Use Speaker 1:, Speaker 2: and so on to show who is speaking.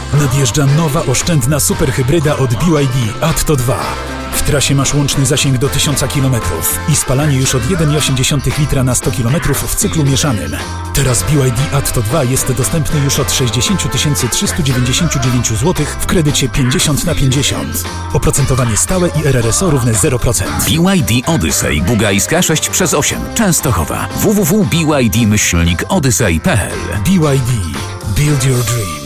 Speaker 1: Nadjeżdża nowa, oszczędna superhybryda od BYD Atto 2. W trasie masz łączny zasięg do 1000 km i spalanie już od 1,8 litra na 100 km w cyklu mieszanym. Teraz BYD Atto 2 jest dostępny już od 60 399 zł w kredycie 50/50. Oprocentowanie stałe i RRSO równe 0%.
Speaker 2: BYD Odyssey Bugajska 6/8 Częstochowa. www.byd-odyssey.pl.
Speaker 1: BYD. Build your dream.